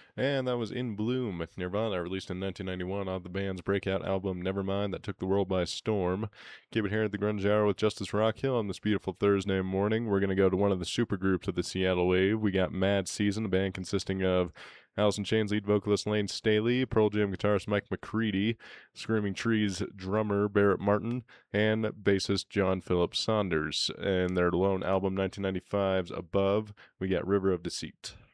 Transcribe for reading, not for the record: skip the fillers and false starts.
And that was In Bloom. Nirvana released in 1991 on the band's breakout album Nevermind that took the world by storm. Keep it here at the Grunge Hour with Justice Rockhill on this beautiful Thursday morning. We're going to go to one of the supergroups of the Seattle Wave. We got Mad Season, a band consisting of Alice in Chains lead vocalist Lane Staley, Pearl Jam guitarist Mike McCready, Screaming Trees drummer Barrett Martin, and bassist John Philip Saunders. And their lone album 1995's Above, we got River of Deceit.